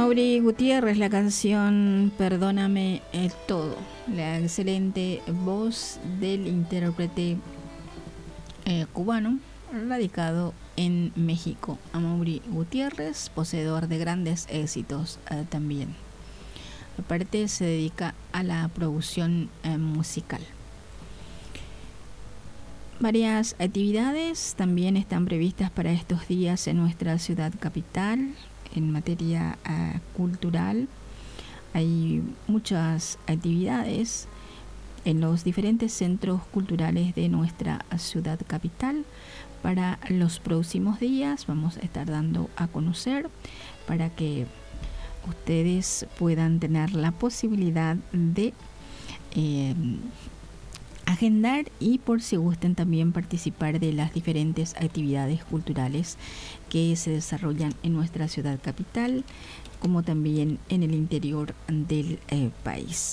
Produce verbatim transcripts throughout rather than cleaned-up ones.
Amaury Gutiérrez, la canción Perdóname el todo, la excelente voz del intérprete eh, cubano radicado en México, Amaury Gutiérrez, poseedor de grandes éxitos eh, también. Aparte se dedica a la producción eh, musical. Varias actividades también están previstas para estos días en nuestra ciudad capital en materia uh, cultural. Hay muchas actividades en los diferentes centros culturales de nuestra ciudad capital. Para los próximos días vamos a estar dando a conocer para que ustedes puedan tener la posibilidad de eh, agendar y por si gusten también participar de las diferentes actividades culturales que se desarrollan en nuestra ciudad capital, como también en el interior del eh, país.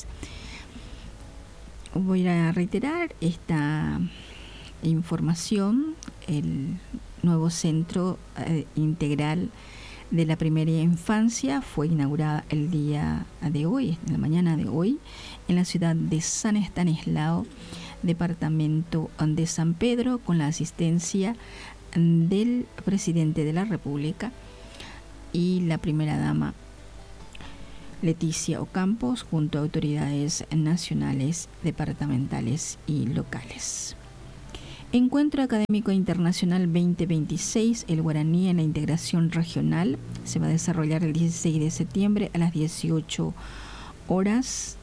Voy a reiterar esta información. El nuevo centro eh, integral de la primera infancia fue inaugurada el día de hoy, en la mañana de hoy, en la ciudad de San Estanislao, departamento de San Pedro, con la asistencia del presidente de la República y la primera dama Leticia Ocampos, junto a autoridades nacionales, departamentales y locales. Encuentro Académico Internacional veinte veintiséis, el guaraní en la integración regional, se va a desarrollar el dieciséis de septiembre a las dieciocho horas.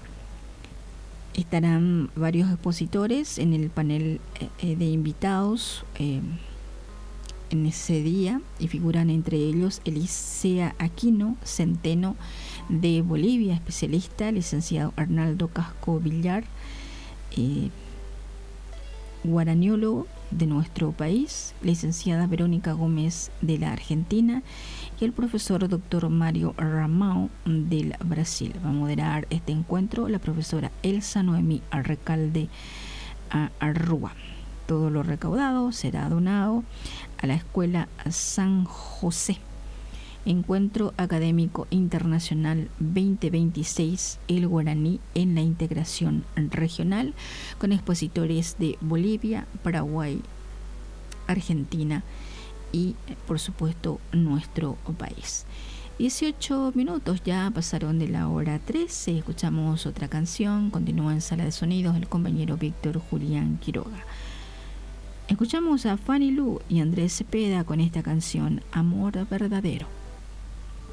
Estarán varios expositores en el panel eh, de invitados eh, en ese día y figuran entre ellos Elisea Aquino Centeno de Bolivia, especialista, licenciado Arnaldo Casco Villar, eh, guaraniólogo de nuestro país, licenciada Verónica Gómez de la Argentina y el profesor doctor Mario Ramao del Brasil. Va a moderar este encuentro la profesora Elsa Noemí Arrecalde Arrúa. Todo lo recaudado será donado a la Escuela San José. Encuentro Académico Internacional veinte veintiséis, el guaraní en la integración regional, con expositores de Bolivia, Paraguay, Argentina y, por supuesto, nuestro país. dieciocho minutos ya pasaron de la hora trece. Escuchamos otra canción. Continúa en Sala de Sonidos el compañero Víctor Julián Quiroga. Escuchamos a Fanny Lu y Andrés Cepeda con esta canción, Amor Verdadero.